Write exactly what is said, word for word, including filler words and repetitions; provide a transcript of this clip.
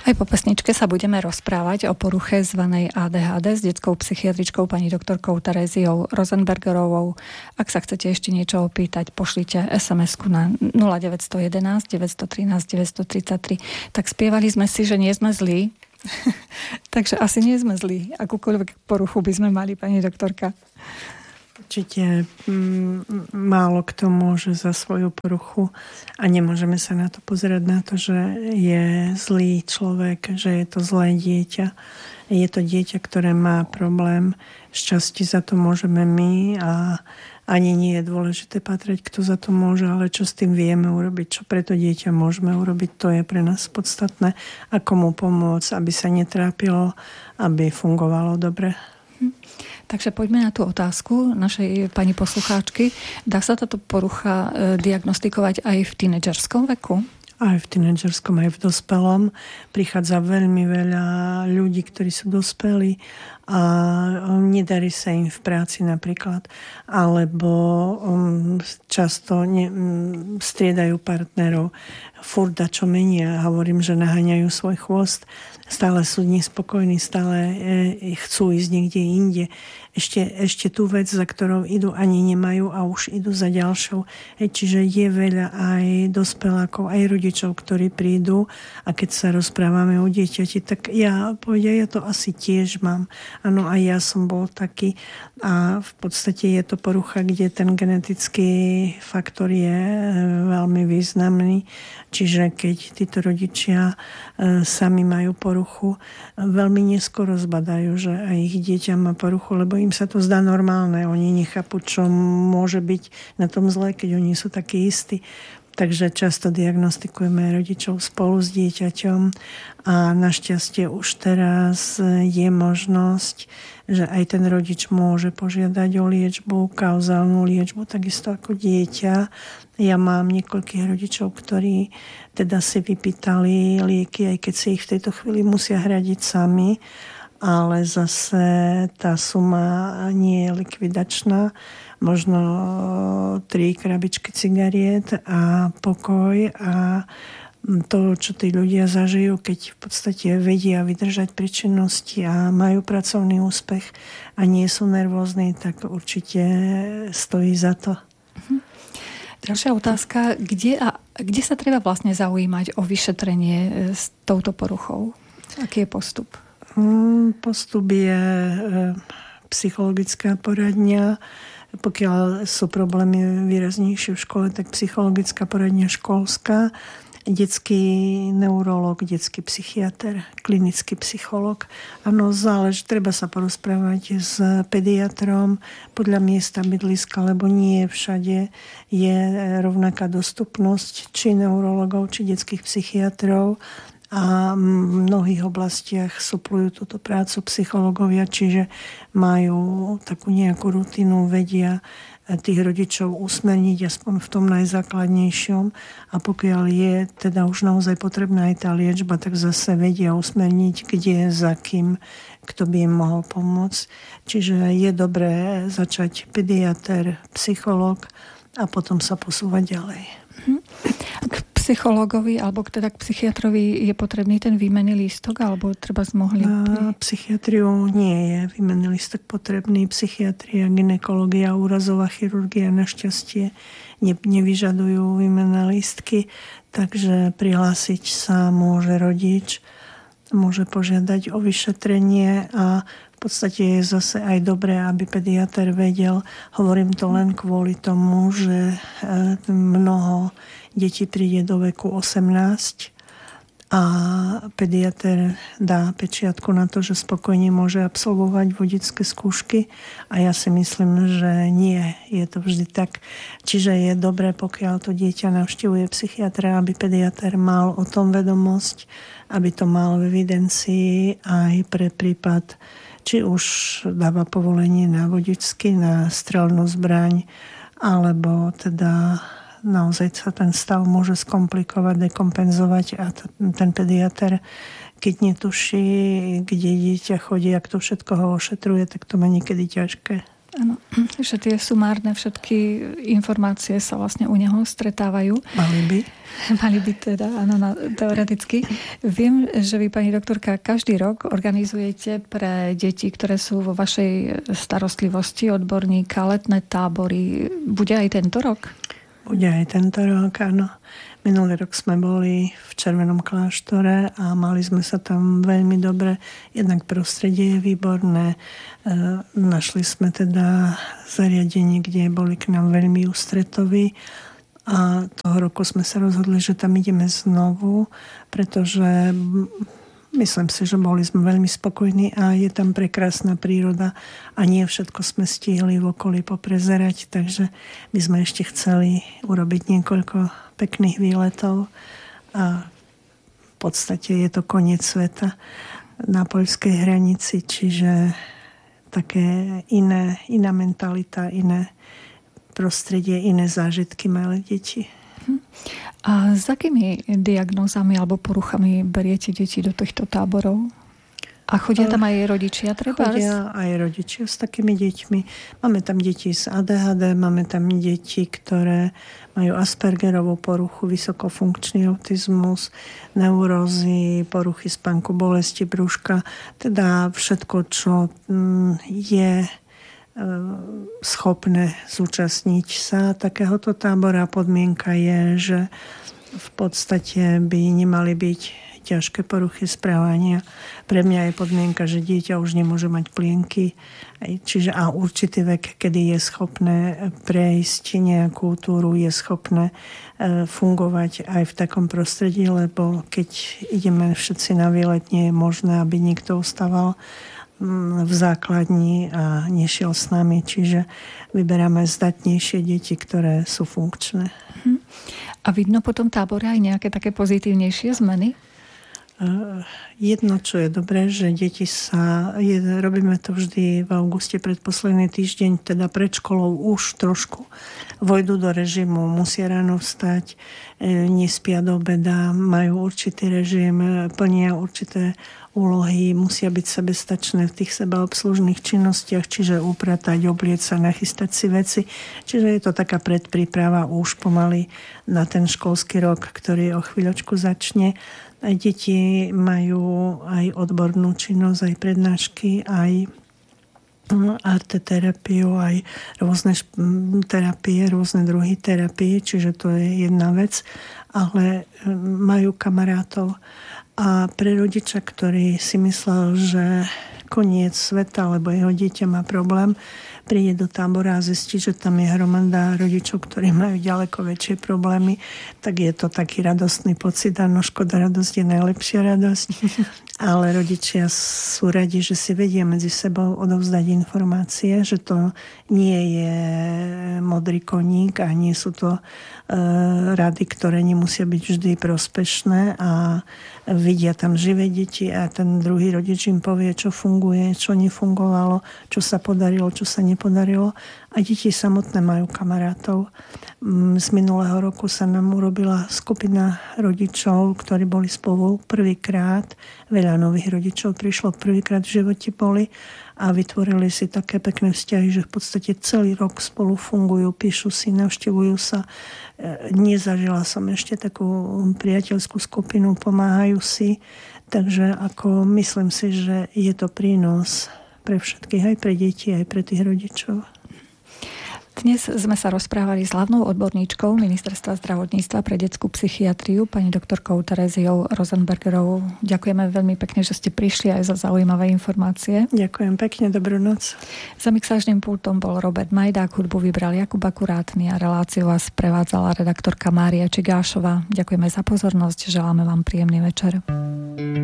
Aj po pesničke sa budeme rozprávať o poruche zvanej á dé há dé s detskou psychiatričkou pani doktorkou Tereziou Rosenbergerovou. Ak sa chcete ešte niečo opýtať, pošlite es em esku na nula deväť jedna jedna, deväť jedna tri, deväť tri tri. Tak spievali sme si, že nie sme zlí. Takže asi nie sme zlí. Akúkoľvek poruchu by sme mali, pani doktorka. Určite m, málo kto môže za svoju poruchu a nemôžeme sa na to pozerať na to, že je zlý človek, že je to zlé dieťa. Je to dieťa, ktoré má problém. Šťastie za to môžeme my a ani nie je dôležité patrať, kto za to môže, ale čo s tým vieme urobiť, čo pre to dieťa môžeme urobiť, to je pre nás podstatné a komu pomôcť, aby sa netrápilo, aby fungovalo dobre. Hm. Takže poďme na tú otázku našej pani poslucháčky. Dá sa táto porucha diagnostikovať aj v tínedžerskom veku? Aj v tínedžerskom, aj v dospelom. Prichádza veľmi veľa ľudí, ktorí sú dospelí a nedarí sa im v práci napríklad, alebo často ne, striedajú partnerov, furt dačo menia, hovorím, že naháňajú svoj chvost, stále sú nespokojní, stále chcú ísť niekde inde. Ešte, ešte tú vec, za ktorou idú, ani nemajú a už idú za ďalšou. Čiže je veľa aj dospelákov, aj rodičov, ktorí prídu a keď sa rozprávame o dieťati, tak ja povedia, ja to asi tiež mám. Áno, aj ja som bol taký a v podstate je to porucha, kde ten genetický faktor je veľmi významný. Čiže keď títo rodičia sami majú poruchu, veľmi neskoro zbadajú, že aj ich dieťa má poruchu, lebo im sa to zdá normálne. Oni nechápu, čo môže byť na tom zle, keď oni sú takí istí. Takže často diagnostikujeme rodičov spolu s dieťaťom a našťastie už teraz je možnosť, že aj ten rodič môže požiadať o liečbu, kauzálnu liečbu, takisto ako dieťa. Ja mám niekoľkých rodičov, ktorí teda si vypýtali lieky, aj keď si ich v tejto chvíli musia hradiť sami, ale zase tá suma nie je likvidačná. Možno tri krabičky cigariet a pokoj a to, čo tí ľudia zažijú, keď v podstate vedia vydržať pri činnosti a majú pracovný úspech a nie sú nervózni, tak určite stojí za to. Mhm. Ďalšia otázka. Kde, a, kde sa treba vlastne zaujímať o vyšetrenie s touto poruchou? Aký je postup? Postup je psychologická poradňa. Pokiaľ sú problémy výraznejšie v škole, tak psychologická poradňa školská, detský neurológ, detský psychiater, klinický psychológ. Áno, záleží, treba sa porozprávať s pediatrom podľa miesta bydliska, lebo nie všade je rovnaká dostupnosť či neurologov, či detských psychiatrov. A v mnohých oblastiach suplujú túto prácu psychológovia, čiže majú takú nejakú rutinu, vedia tých rodičov usmerniť aspoň v tom najzákladnejšom a pokiaľ je teda už naozaj potrebná aj tá liečba, tak zase vedia usmerniť, kde, za kým, kto by im mohol pomôcť. Čiže je dobré začať pediater, psychológ a potom sa posúvať ďalej. K psychológovi alebo teda k psychiatrovi je potrebný ten výmenný lístok alebo treba zmohli? Na psychiatriu nie je výmenný lístok potrebný. Psychiatria, gynekológia, úrazová chirurgia našťastie ne, nevyžadujú výmenné lístky, takže prihlásiť sa môže rodič, môže požiadať o vyšetrenie a v podstate je zase aj dobré, aby pediater vedel. Hovorím to len kvôli tomu, že mnoho detí príde do veku osemnásť a pediater dá pečiatku na to, že spokojne môže absolvovať vodické skúšky a ja si myslím, že nie je to vždy tak. Čiže je dobré, pokiaľ to dieťa navštevuje psychiatra, aby pediater mal o tom vedomosť, aby to mal v evidencii aj pre prípad, či už dáva povolenie na vodičsky, na strelnú zbraň, alebo teda naozaj sa ten stav môže skomplikovať, dekompenzovať a t- ten pediater, keď netuší, kde dieťa chodí, ak to všetko ho ošetruje, tak to má niekedy ťažké. Áno, že tie sumárne všetky informácie sa vlastne u neho stretávajú. Mali by. Mali by teda, áno, na, teoreticky. Viem, že vy, pani doktorka, každý rok organizujete pre deti, ktoré sú vo vašej starostlivosti odborníka, letné tábory. Bude aj tento rok? Bude aj tento rok, áno. Minulý rok sme boli v Červenom kláštore a mali sme sa tam veľmi dobre. Jednak prostredie je výborné. E, našli sme teda zariadenie, kde boli k nám veľmi ústretoví. A toho roku sme sa rozhodli, že tam ideme znovu, pretože myslím si, že boli sme veľmi spokojní a je tam prekrásna príroda a nie všetko sme stihli v okolí poprezerať, takže my sme ešte chceli urobiť niekoľko pekných výletov a v podstate je to koniec sveta na poľskej hranici, čiže také iné, iná mentalita, iné prostredie, iné zážitky mali deti. A s akými diagnózami alebo poruchami beriete deti do týchto táborov? A chodia tam aj rodičia trebárs? Chodia aj rodičia s takými deťmi. Máme tam deti z á dé há dé, máme tam deti, ktoré majú Aspergerovú poruchu, vysokofunkčný autizmus, neurózy, poruchy spánku, bolesti brúška. Teda všetko, čo je schopné zúčastniť sa takéhoto tábora. Podmienka je, že v podstate by nemali byť ťažké poruchy správania. Pre mňa je podmienka, že dieťa už nemôže mať plienky, čiže a určitý vek, kedy je schopné prejsť nejakú túru, je schopné fungovať aj v takom prostredí, lebo keď ideme všetci na výlet, nie je možné, aby niekto ostával v základni a nešiel s nami, čiže vyberáme zdatnejšie deti, ktoré sú funkčné. A vidno potom tábore aj nejaké také pozitívnejšie zmeny? Jedno, čo je dobré, že deti sa, je, robíme to vždy v auguste predposledný týždeň, teda pred školou už trošku vojdu do režimu, musia ráno vstať, nespia do obeda, majú určitý režim, plnia určité úlohy, musia byť sebestačné v tých sebaobslužných činnostiach, čiže upratať, obliec sa, nachystať si veci. Čiže je to taká predpríprava už pomaly na ten školský rok, ktorý o chvíľočku začne. Aj deti majú aj odbornú činnosť, aj prednášky, aj arteterapiu, aj rôzne terapie, rôzne druhy terapie, čiže to je jedna vec, ale majú kamarátov. A pre rodiča, ktorý si myslel, že koniec sveta, lebo jeho dieťa má problém, príde do tábora a zistí, že tam je hromada rodičov, ktorí majú ďaleko väčšie problémy, tak je to taký radostný pocit. Áno, škoda, radosť je najlepšia radosť. Ale rodičia sú radi, že si vedia medzi sebou odovzdať informácie, že to nie je modrý koník a nie sú to e, rady, ktoré nemusia byť vždy prospešné a vidia tam živé deti a ten druhý rodič im povie, čo funguje, čo nefungovalo, čo sa podarilo, čo sa nepodarilo. A deti samotné majú kamarátov. Z minulého roku sa nám urobila skupina rodičov, ktorí boli spolu prvýkrát. Veľa nových rodičov prišlo prvýkrát v živote boli a vytvorili si také pekné vzťahy, že v podstate celý rok spolu fungujú, píšu si, navštevujú sa. Nezažila som ešte takú priateľskú skupinu, pomáhajú si. Takže ako myslím si, že je to prínos pre všetkých, aj pre deti, aj pre tých rodičov. Dnes sme sa rozprávali s hlavnou odborníčkou Ministerstva zdravotníctva pre detskú psychiatriu, pani doktorkou Tereziou Rosenbergerovou. Ďakujeme veľmi pekne, že ste prišli aj za zaujímavé informácie. Ďakujem pekne, dobrú noc. Za mixážnym pultom bol Robert Majdák, hudbu vybral Jakub Akurátny a reláciu vás prevádzala redaktorka Mária Čigášová. Ďakujeme za pozornosť, želáme vám príjemný večer.